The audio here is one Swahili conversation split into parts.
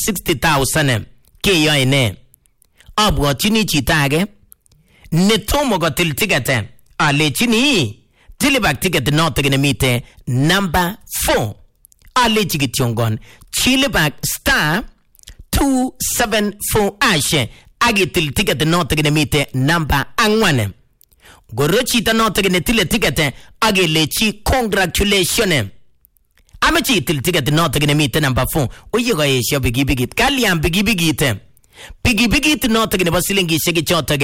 160,000 keyoe ne? Abwatchini chito age netomo kotil ticket alechini tilibak ticket notok nemite number 4 alechi kityongon chilibak star 274 ashe agitil ticket notok nemite number 4 goro chito notok netile ticket agelechi congratulations amachi itil ticket notok nemite number 4 oye koesho bigibigit kaliam bigibigit Pigibigit notok nebo silingishek chotok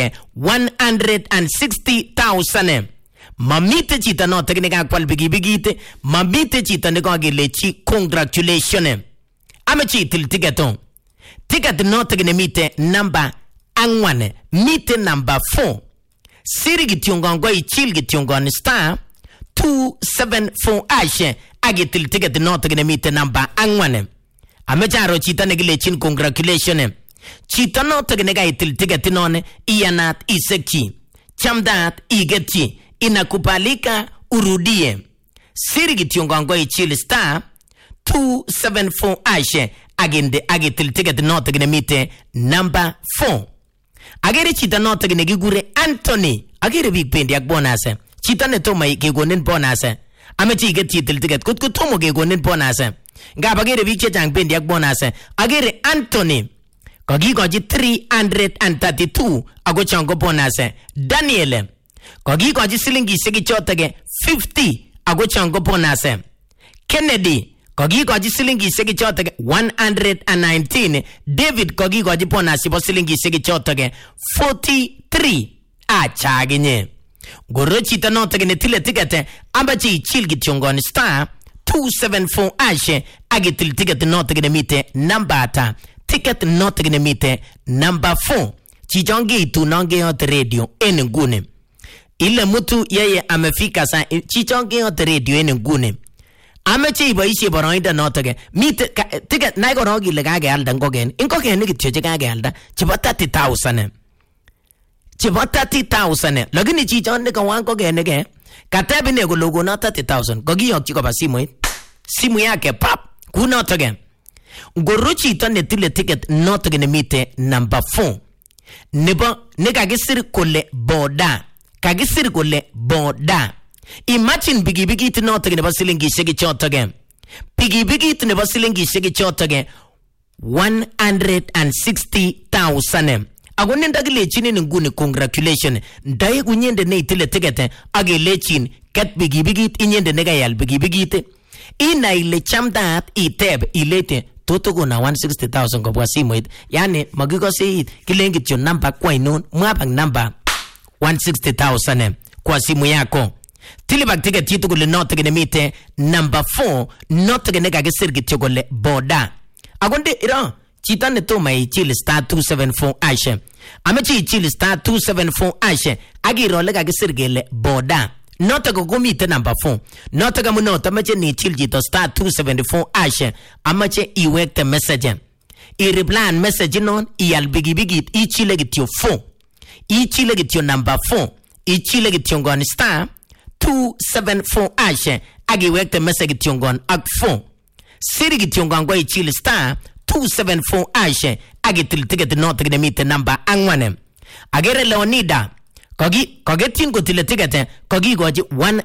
160,000. Mamite chito notok nekakwal pigibigit, mamite chito nekagelechi congratulations. Amachi itil ticket. Ticket notok nemite number 4, mite number 4. Siri kityongon go ichil kityongon star 274 ashe agitil ticket notok nemite number 4. Amecharo chito nekilechin congratulations. Chito notok nekaitil ticket none iyanat isekchi chamdat igetchi inakubalika urudie siri kityongongo ichil star 274 ashe agende agitil ticket notok nemite number 4 agere chito notok nekigure Anthony agere big pendi ak bonus chito netomo kegonin bonus amechi igetchi itil ticket kut tomo kegonin bonus ngab agere big chechang pendi ak bonus agere Anthony Kagikoji 332 ako chango bonus. Daniel kagikoji silingishek chotok 50 ako chango bonus. Kennedy kagikoji silingishek chotok 119. David kagikoji bonus po silingishek chotok 43. Achaginye goro chito notok netile ticket ambachi ichil kityongon star 274 ashe agitil ticket notok nemite number ata ticket notok nemite number 4 chichonge itunonge yote radio ene ngune ile mtu yeye amefika sa chichonge yote radio ene ngune ameche iboishe boroindo notok mite ticket naikorogi ile kagealda ngogen ingogen kityo che kagealda chebo 30,000 lakini chichon ne kawan ngogen ke katebine ko logo na 30,000 kogiyokchi koba simu yake pap kunotok ngoro chito netile ticket notok nemite number 4 nebo nekagisir kole boda imagine bigibigit notok nebo silingishek chotok bigibigit nebo silingishek chotok 160,000 ako nenda kilechini nguni congratulations ndaye kunyende ne itile ticket agelechin ket bigibigit inyende nekayal bigibigit ina ile chamdat iteb ilete toto kuna 160,000 kobwa simoit yani magikose it kilengi tyo namba kwa inon mwabang namba 160,000 kwa simu yako tilibak ticket yitu kule notok nemite number 4 notok nekagisir kityo kole boda akonde iro chito netoma ichil star 274 ashe amechi ichil star 274 ashe agiro lekagisir kele boda notok komite number 4 notok amunot amache ni ichil chito star 274 ashe amache iwekte message i-reply message non iyal bigibigit ichile kityo 4 ichile kityo number 4 ichile kityo ngon star 274 ashe agiwekte message kityo ngon ak 4 siri kityo ngon go ichile star 274 ashe agitil ticket notok nemite number 4 agere Leonida Kagetin kotile ticket kagikoji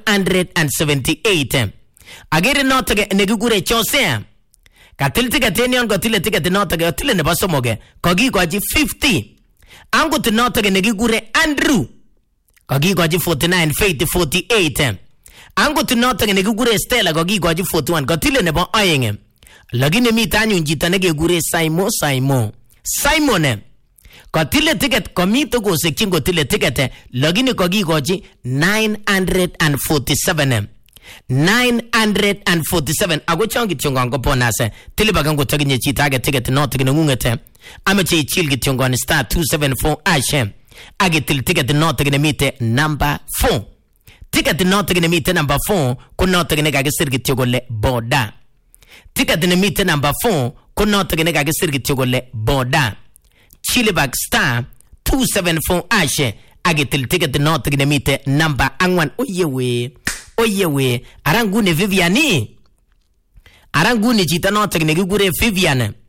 178 agere notok nekigure Josea katil ticket enion kotile ticket notok kotile nebo somoge kagikoji 50 angot notok nekigure Andrew kagikoji 49 Faith 48 angot notok nekigure Stella kagikoji 41 kotile nebo aeng lakini mita anyun chito nekegure Simon Kotile ticket komito kosekchin kotile ticket lakini kagikoji 947 ako chongi tyongon bonus tilibagan kotaginye chito age ticket notok ngungete ameche ichil kityongon star 274 ashe agitil ticket notok nemite number 4 ticket notok nemite number 4 ko notok nekagisir kityo kole boda ticket nemite number 4 ko notok nekagisir kityo kole boda Chilibak star 274 ashe agitil ticket notok nemite number 4 oyewe arangune chito notok nekigure Vivian